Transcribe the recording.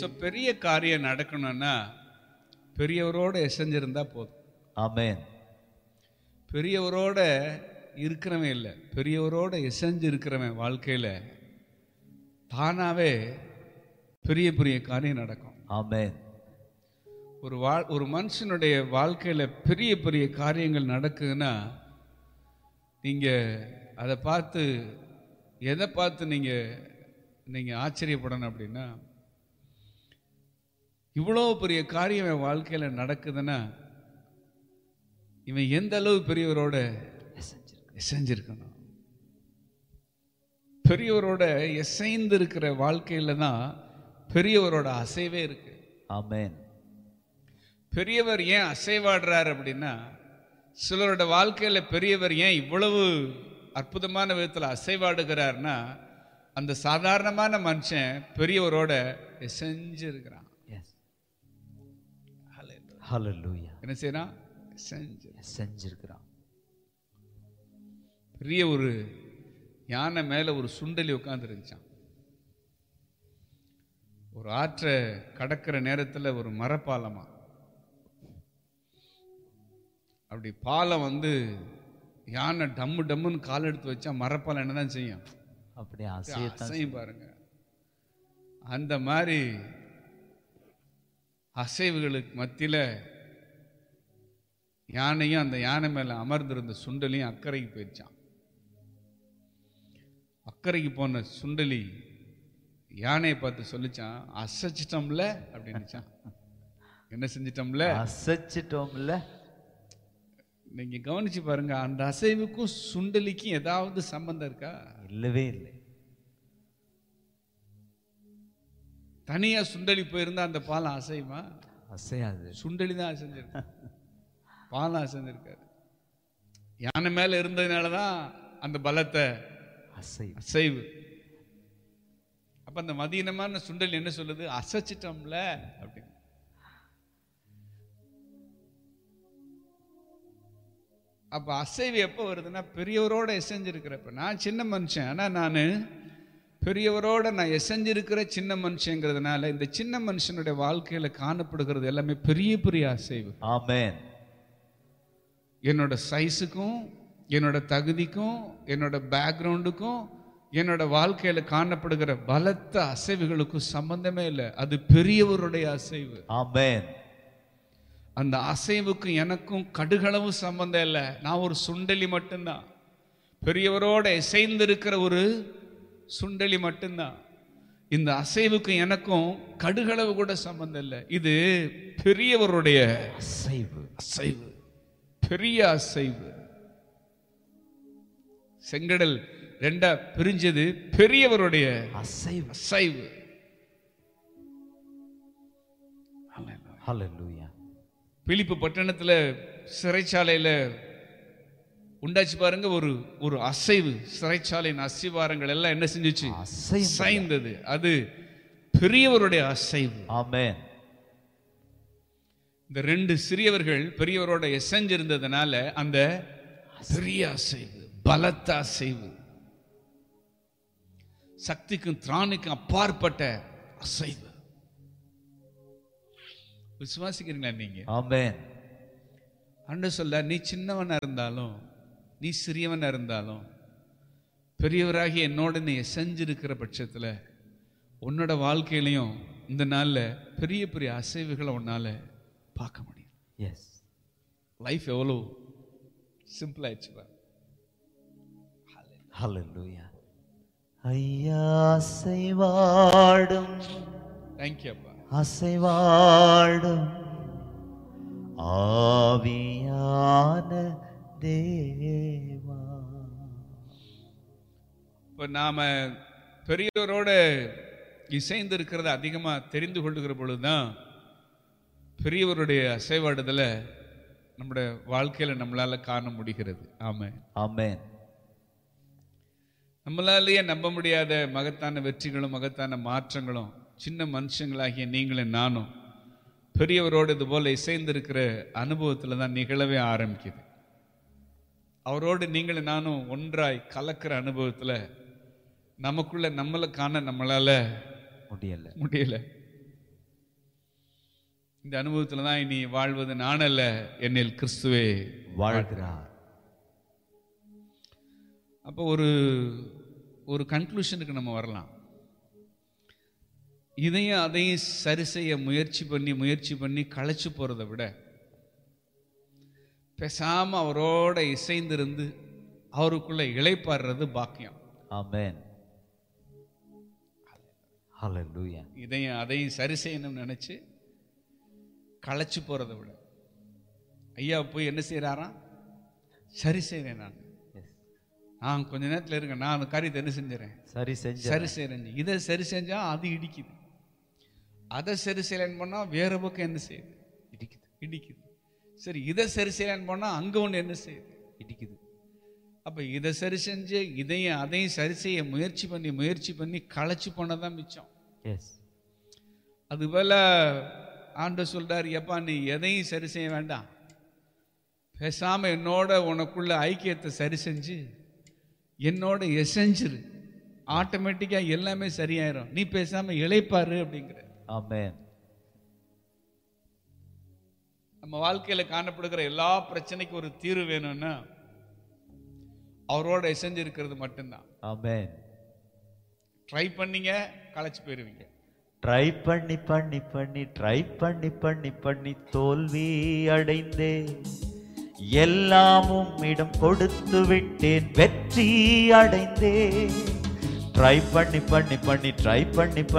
So பெரிய காரியம் நடக்கணும்னா பெரியவரோட எசைஞ்சிருந்தா போதும். ஆமென். பெரியவரோட இருக்கிறவன் இல்லை, பெரியவரோட எசைஞ்சு இருக்கிறவன் வாழ்க்கையில தானாவே பெரிய பெரிய காரியம் நடக்கும். ஆமென். ஒரு மனுஷனுடைய வாழ்க்கையில பெரிய பெரிய காரியங்கள் நடக்குதுன்னா நீங்க அதை பார்த்து எதை பார்த்து நீங்க ஆச்சரியப்படணும் அப்படின்னா, இவ்வளோ பெரிய காரியம் என் வாழ்க்கையில நடக்குதுன்னா இவன் எந்த அளவு பெரியவரோட எசைஞ்சிருக்கணும். பெரியவரோட எசைந்து இருக்கிற வாழ்க்கையில தான் பெரியவரோட அசைவே இருக்கு. ஆமென். பெரியவர் ஏன் அசைவாடுறார் அப்படின்னா, சிலரோட வாழ்க்கையில பெரியவர் ஏன் இவ்வளவு அற்புதமான விதத்தில் அசைவாடுகிறார்னா, அந்த சாதாரணமான மனுஷன் பெரியவரோட எசைஞ்சு இருக்கிறான். ஹல்லேலூயா. என்ன செய்யறான்? செஞ்சிருக்கிறான். பெரிய ஒரு யானை மேல ஒரு சுண்டலி உட்கார்ந்து இருந்துச்சான். ஒரு ஆற்றை கடக்கிற நேரத்தில் ஒரு மரப்பாலமா, அப்படி பாலம் யானை டம்மு டம்முன்னு கால் எடுத்து வச்சா மரப்பாலம் என்னதான் செய்யும்? அப்படியே அசையும் பாருங்க. அந்த மாதிரி அசைவுகளுக்கு மத்தியில யானையும் அந்த யானை மேல அமர்ந்திருந்த சுண்டலியும் அக்கறைக்கு போயிடுச்சான். அக்கறைக்கு போன சுண்டலி யானையை பார்த்து சொல்லிச்சான், அசைச்சிட்டோம்ல அப்படின்னு. என்ன செஞ்சிட்டோம்ல? அசைச்சிட்டோம்ல. நீங்க கவனிச்சு பாருங்க, அந்த அசைவுக்கும் சுண்டலிக்கும் ஏதாவது சம்பந்தம் இருக்கா? இல்லவே இல்லை. தனியா சுண்டலி போயிருந்தா அந்த பாலம் அசையுமா? அசையாது. சுண்டலி தான் அசைஞ்சிருக்கு, பாலம் அசைஞ்சிருக்காரு. யானை மேல இருந்ததுனாலதான் அந்த பலத்தை அசைவு. அப்ப அந்த மதீனமான சுண்டலி என்ன சொல்லுது? அசைச்சிட்டோம்ல அப்படின்னு. அப்ப அசைவு எப்போ வருதுன்னா பெரியவரோட எசைஞ்சிருக்கிறப்ப. நான் சின்ன மனுஷன், ஆனா நான் பெரியவரோட நான் எசைஞ்சிருக்கிற சின்ன மனுஷங்கிறதுனால இந்த சின்ன மனுஷனுடைய வாழ்க்கையில காணப்படுகிறது எல்லாமே பெரிய பெரிய அசைவு. ஆமென். என்னோட சைஸுக்கும் என்னோட தகுதிக்கும் என்னோட பேக்ரவுண்டுக்கும் என்னோட வாழ்க்கையில காணப்படுகிற பலத்த அசைவுகளுக்கும் சம்பந்தமே இல்லை. அது பெரியவருடைய அசைவு. ஆமென். அந்த அசைவுக்கு எனக்கும் கடுகளவு சம்பந்தம் இல்லை. நான் ஒரு சுண்டலி மட்டும்தான், பெரியவரோட இசைந்திருக்கிற ஒரு சுண்டலி மட்டும்தான். இந்த அசைவுக்கு எனக்கும் கடுகளவு கூட சம்பந்தம் இல்லை. இது பெரியவருடைய அசைவு. அசைவு, பெரிய அசைவு. செங்கடல் ரெண்டா பிரிஞ்சது பெரியவருடைய அசைவு. அசைவு. ஹல்லேலூயா. பிலிப்பு பட்டணத்துல சிறைச்சாலையில உண்டாச்சு பாருங்க ஒரு அசைவு. சிறைச்சாலையின் அஸ்திவாரங்கள் எல்லாம் என்ன செஞ்சுச்சு? அசைந்தது. அது பெரியவருடைய அசைவு. ஆமென். இந்த ரெண்டு சிறியவர்கள் பெரியவரோட எசைஞ்சிருந்ததுனால அந்த பெரிய அசைவு, பலத்த அசைவு, சக்திக்கும் திராணிக்கும் அப்பாற்பட்ட அசைவு. விசுவாசிக்கிறீங்களா நீங்க? ஆமென். ஆண்டவர் சொல்ல, நீ சின்னவனா இருந்தாலும் நீ சிறியவனா இருந்தாலும் பெரியவராகி என்னோட நீ செஞ்சிருக்கிற பட்சத்துல உன்னோட வாழ்க்கையிலையும் இந்த நாள்ல பெரிய பெரிய அசைவுகளை உன்னால பார்க்க முடியும். எஸ். லைஃப் எவ்வளோ சிம்பிள் ஆயிடுச்சு. ஹல்லேலூயா. ஐயா அசைவாடும். தேங்க்யூ அப்பா. அசைவாடும் ஆவியான தேவா. இப்போ நாம பெரியவரோட இசைந்து இருக்கிறத அதிகமா தெரிந்து கொள்ளுகிற பொழுதுதான் பெரியவருடைய அசைவாடுதலை நம்முடைய வாழ்க்கையில நம்மளால காண முடிகிறது. ஆமென். ஆமென். நம்மளாலேயே நம்ப முடியாத மகத்தான வெற்றிகளும் மகத்தான மாற்றங்களும் சின்ன மனுஷங்களாகிய நீங்களும் நானும் பெரியவரோடு இது போல இசைந்திருக்கிற அனுபவத்துல தான் நிகழவே ஆரம்பிக்குது. அவரோடு நீங்களும் நானும் ஒன்றாய் கலக்கிற அனுபவத்துல நமக்குள்ள நம்மளை காண நம்மளால முடியல. இந்த அனுபவத்தில் தான் இனி வாழ்வது நான் அல்ல, என்னில் கிறிஸ்துவே வாழ்கிறார். அப்போ ஒரு கன்க்ளூஷனுக்கு நம்ம வரலாம். இதையும் அதையும் சரி செய்ய முயற்சி பண்ணி களைச்சு போறதை விட பேசாம அவரோட இசைந்திருந்து அவருக்குள்ள இளைப்பாடுறது பாக்கியம். ஆமென். ஹல்லேலூயா. இதையும் அதையும் சரி செய்யணும்னு நினைச்சு களைச்சு போறதை விட ஐயா போய் என்ன செய்யறாராம், சரி செய்றேன். நான் கொஞ்ச நேரத்தில் இருங்க, நான் அந்த காரியத்தை என்ன செஞ்சுறேன், சரி செய்றேன். இதை சரி செஞ்சா அது இடிக்குது, அதை சரி செய்யலன்னு பண்ணா வேற பக்கம் என்ன செய்யுது, இடிக்குது. சரி, இதை சரி செய்யலன்னு பண்ணா அங்க ஒன்று என்ன செய்யுது, இடிக்குது. அப்ப இதை சரி செஞ்சு இதையும் அதையும் சரி செய்ய முயற்சி பண்ணி களைச்சு போனதான் மிச்சம். அதுபோல ஆண்டவர் சொல்றாரு, எப்பா நீ எதையும் சரி செய்ய வேண்டாம், பேசாம என்னோட உனக்குள்ள ஐக்கியத்தை சரி செஞ்சு என்னோட எசைஞ்சிரு, ஆட்டோமேட்டிக்கா எல்லாமே சரியாயிரும், நீ பேசாம இளைப்பாரு அப்படிங்கிற. ஆமென். நம்ம வாழ்க்கையில காணப்படுகிற எல்லா பிரச்சனைக்கும் ஒரு தீர்வு வேணும்னா அவரோட எசைஞ்சு இருக்கிறது மட்டும்தான். ஆமென். ட்ரை பண்ணீங்க, களைச்சு போயிருவீங்க. ட்ரை பண்ணி தோல்வி அடைந்தே எல்லாமும் இடம் கொடுத்து விட்டேன், வெற்றி அடைந்தே. ட்ரை பண்ணி